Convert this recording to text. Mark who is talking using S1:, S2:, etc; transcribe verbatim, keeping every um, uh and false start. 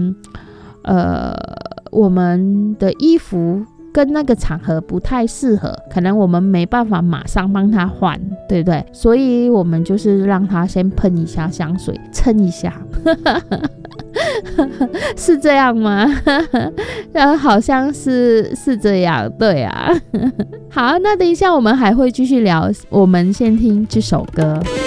S1: 能呃我们的衣服跟那个场合不太适合，可能我们没办法马上帮他换，对不对？所以我们就是让他先喷一下香水，蹭一下是这样吗？呃，好像是是这样，对啊。好，那等一下我们还会继续聊，我们先听这首歌。